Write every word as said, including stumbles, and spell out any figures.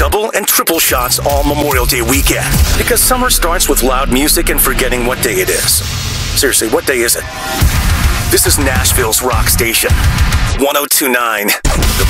double and triple shots all Memorial Day weekend. Because summer starts with loud music and forgetting what day it is. Seriously, what day is it? This is Nashville's rock station, one oh two point nine.